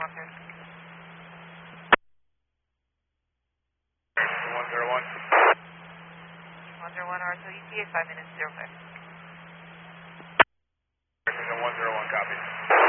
Arthur. 101. 101 Arthur, ETA 5 minutes, 05. 101, copy.